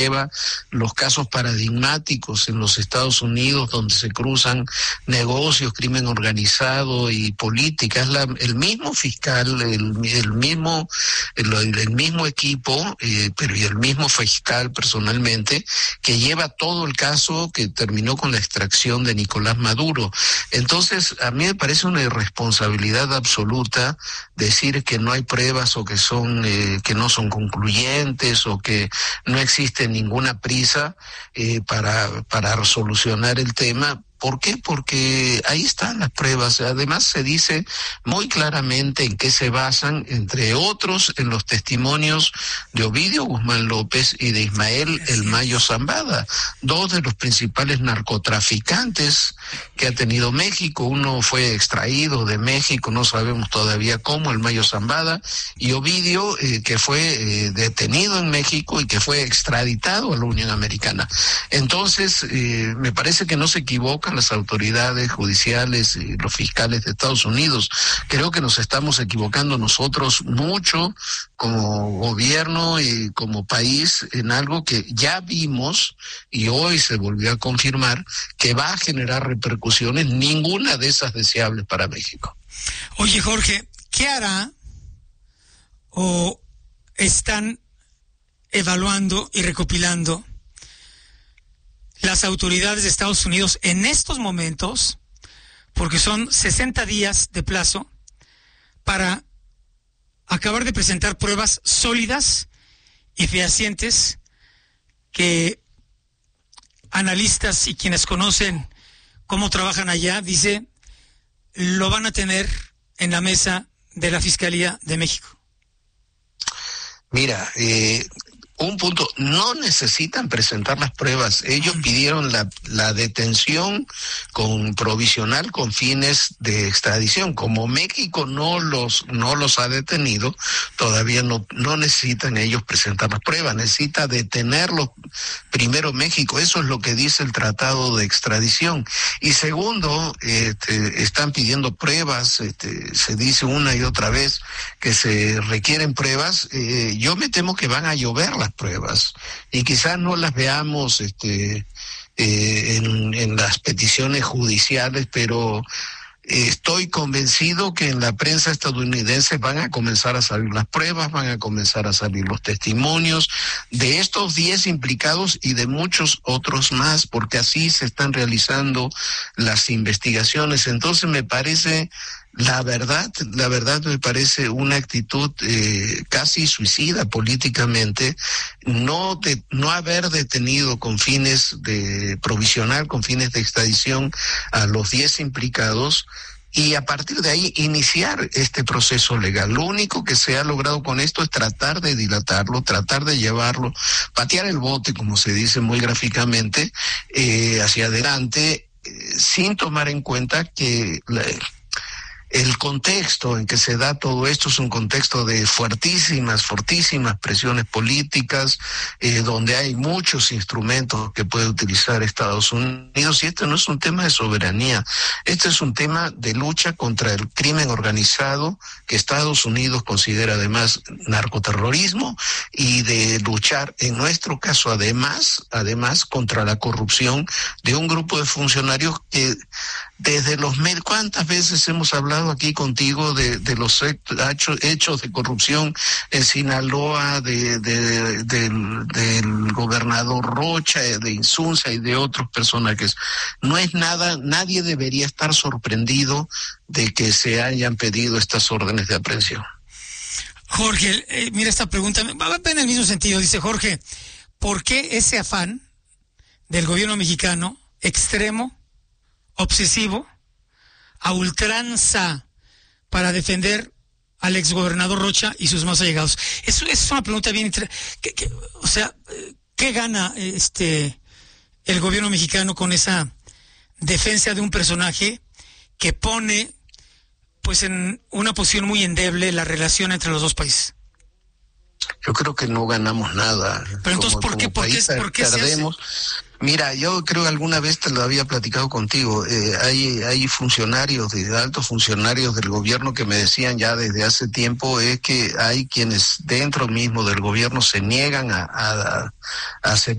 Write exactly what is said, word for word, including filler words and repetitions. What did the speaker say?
lleva los casos paradigmáticos en los Estados Unidos donde se cruzan negocios, crimen organizado y política. Es la, el mismo fiscal, el, el mismo el, el mismo equipo, eh, pero y el mismo fiscal personalmente, que lleva todo el caso que terminó con la extracción de Nicolás Maduro. Entonces, a mí me parece una irresponsabilidad absoluta decir que no hay pruebas o que son eh, que no son concluyentes o que no existe ninguna prisa eh, para para solucionar el tema. ¿Por qué? Porque ahí están las pruebas. Además, se dice muy claramente en qué se basan, entre otros, en los testimonios de Ovidio Guzmán López y de Ismael El Mayo Zambada, dos de los principales narcotraficantes que ha tenido México. Uno fue extraído de México, no sabemos todavía cómo, El Mayo Zambada, y Ovidio, eh, que fue eh, detenido en México y que fue extraditado a la Unión Americana. Entonces, eh, me parece que no se equivocan las autoridades judiciales y los fiscales de Estados Unidos. Creo que nos estamos equivocando nosotros mucho como gobierno y como país en algo que ya vimos y hoy se volvió a confirmar que va a generar repercusiones, ninguna de esas deseables para México. Oye, Jorge, ¿qué hará o están evaluando y recopilando las autoridades de Estados Unidos en estos momentos, porque son sesenta días de plazo para acabar de presentar pruebas sólidas y fehacientes que analistas y quienes conocen cómo trabajan allá, dice, lo van a tener en la mesa de la Fiscalía de México? Mira, eh... un punto, no necesitan presentar las pruebas. Ellos pidieron la, la detención con provisional con fines de extradición. Como México no los no los ha detenido, todavía no no necesitan ellos presentar las pruebas. Necesita detenerlos primero México. Eso es lo que dice el tratado de extradición. Y segundo, este, están pidiendo pruebas. Este, se dice una y otra vez que se requieren pruebas. Eh, yo me temo que van a llover las pruebas y quizás no las veamos este eh, en, en las peticiones judiciales, pero eh, estoy convencido que en la prensa estadounidense van a comenzar a salir las pruebas, van a comenzar a salir los testimonios de estos diez implicados y de muchos otros más, porque así se están realizando las investigaciones. Entonces me parece La verdad, la verdad me parece una actitud eh, casi suicida políticamente, no de, no haber detenido con fines de provisional, con fines de extradición a los diez implicados y a partir de ahí iniciar este proceso legal. Lo único que se ha logrado con esto es tratar de dilatarlo, tratar de llevarlo, patear el bote, como se dice muy gráficamente, eh, hacia adelante, eh, sin tomar en cuenta que la, el contexto en que se da todo esto es un contexto de fuertísimas, fortísimas presiones políticas, eh, donde hay muchos instrumentos que puede utilizar Estados Unidos, y este no es un tema de soberanía, este es un tema de lucha contra el crimen organizado, que Estados Unidos considera además narcoterrorismo, y de luchar, en nuestro caso además, además contra la corrupción de un grupo de funcionarios que desde los medios, ¿cuántas veces hemos hablado aquí contigo de, de los hechos, hechos de corrupción en Sinaloa, de, de, del, del gobernador Rocha, de Insunza y de otros personajes? No es nada, nadie debería estar sorprendido de que se hayan pedido estas órdenes de aprehensión. Jorge, eh, mira esta pregunta, va en el mismo sentido, dice Jorge, ¿por qué ese afán del gobierno mexicano extremo, obsesivo, a ultranza para defender al exgobernador Rocha y sus más allegados? Eso es una pregunta bien inter... ¿Qué, qué, o sea, ¿qué gana este el gobierno mexicano con esa defensa de un personaje que pone pues en una posición muy endeble la relación entre los dos países? Yo creo que no ganamos nada. Pero entonces, como, ¿por qué, como por qué, país por qué perdemos. se hace? Mira, yo creo que alguna vez te lo había platicado contigo. Eh, hay hay funcionarios, de altos funcionarios del gobierno que me decían ya desde hace tiempo es que hay quienes dentro mismo del gobierno se niegan a, a, a aceptar